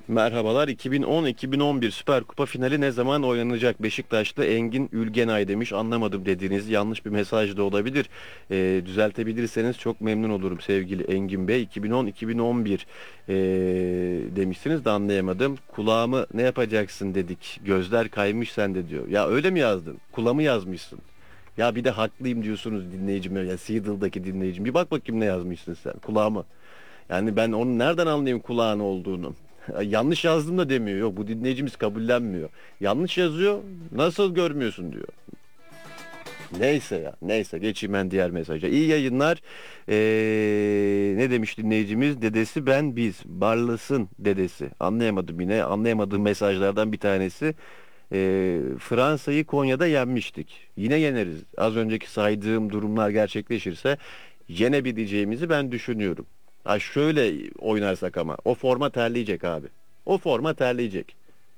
Merhabalar. 2010-2011 Süper Kupa finali ne zaman oynanacak? Beşiktaşlı Engin Ülgenay demiş. Anlamadım dediğiniz yanlış bir mesaj da olabilir. Düzeltebilirseniz çok memnun olurum sevgili Engin Bey. 2010-2011 demişsiniz de anlayamadım. Kulağımı ne yapacaksın dedik. Gözler kaymış sende diyor. Ya öyle mi yazdın? Kulağımı yazmışsın. Ya bir de haklıyım diyorsunuz dinleyicime. Ya Seedal'daki dinleyicim. Bir bak bakayım ne yazmışsın sen. Kulağımı. Yani ben onu nereden anlayayım kulağın olduğunu? Yanlış yazdım da demiyor. Yok bu dinleyicimiz kabullenmiyor. Yanlış yazıyor. Nasıl görmüyorsun diyor. Neyse ya. Neyse geçeyim ben diğer mesaja. İyi yayınlar. Ne demiş dinleyicimiz? Dedesi ben biz. Barlas'ın dedesi. Anlayamadım yine. Anlayamadığım mesajlardan bir tanesi. Fransa'yı Konya'da yenmiştik. Yine yeneriz. Az önceki saydığım durumlar gerçekleşirse yenebileceğimizi ben düşünüyorum. Ha şöyle oynarsak ama o forma terleyecek abi. O forma terleyecek.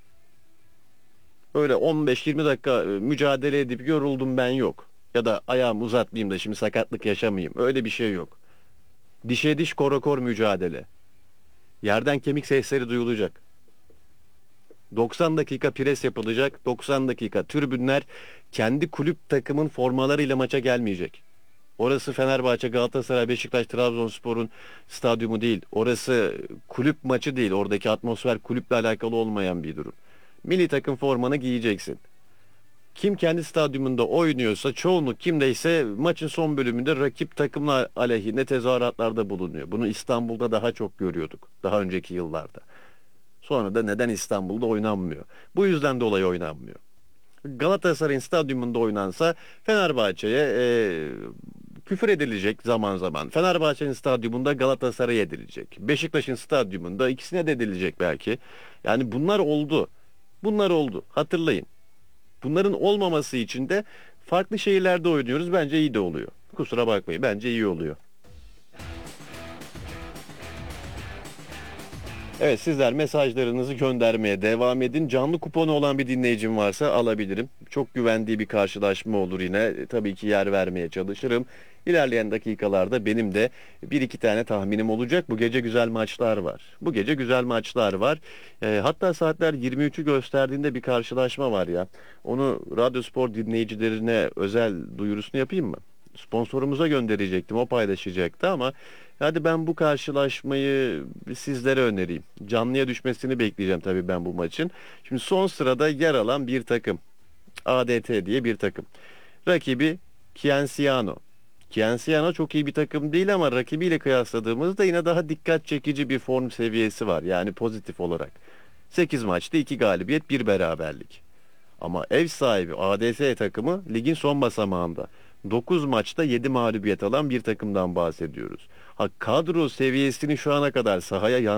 Öyle 15-20 dakika mücadele edip yoruldum ben yok. Ya da ayağımı uzatmayayım da şimdi sakatlık yaşamayayım. Öyle bir şey yok. Dişe diş korakor mücadele. Yerden kemik sesleri duyulacak. 90 dakika pres yapılacak. 90 dakika tribünler kendi kulüp takımın formalarıyla maça gelmeyecek. Orası Fenerbahçe, Galatasaray, Beşiktaş, Trabzonspor'un stadyumu değil. Orası kulüp maçı değil. Oradaki atmosfer kulüple alakalı olmayan bir durum. Milli takım formanı giyeceksin. Kim kendi stadyumunda oynuyorsa çoğunluk kimdeyse maçın son bölümünde rakip takımla aleyhine tezahüratlarda bulunuyor. Bunu İstanbul'da daha çok görüyorduk daha önceki yıllarda. Sonra da neden İstanbul'da oynanmıyor? Bu yüzden dolayı oynanmıyor. Galatasaray'ın stadyumunda oynansa Fenerbahçe'ye küfür edilecek zaman zaman. Fenerbahçe'nin stadyumunda Galatasaray edilecek. Beşiktaş'ın stadyumunda ikisine de edilecek belki. Yani bunlar oldu. Bunlar oldu. Hatırlayın. Bunların olmaması için de farklı şehirlerde oynuyoruz. Bence iyi de oluyor. Kusura bakmayın. Bence iyi oluyor. Evet sizler mesajlarınızı göndermeye devam edin. Canlı kuponu olan bir dinleyicim varsa alabilirim. Çok güvendiği bir karşılaşma olur yine. Tabii ki yer vermeye çalışırım. İlerleyen dakikalarda benim de bir iki tane tahminim olacak. Bu gece güzel maçlar var. Bu gece güzel maçlar var. Hatta saatler 23'ü gösterdiğinde bir karşılaşma var ya. Onu Radyo Spor dinleyicilerine özel duyurusunu yapayım mı? Sponsorumuza gönderecektim. O paylaşacaktı ama hadi ben bu karşılaşmayı sizlere önereyim. Canlıya düşmesini bekleyeceğim tabii ben bu maçın. Şimdi son sırada yer alan bir takım. ADT diye bir takım. Rakibi Cienciano. Cienciano çok iyi bir takım değil ama rakibiyle kıyasladığımızda yine daha dikkat çekici bir form seviyesi var. Yani pozitif olarak. 8 maçta 2 galibiyet, bir beraberlik. Ama ev sahibi ADS takımı ligin son basamağında. 9 maçta 7 mağlubiyet alan bir takımdan bahsediyoruz. Ha kadro seviyesini şu ana kadar sahaya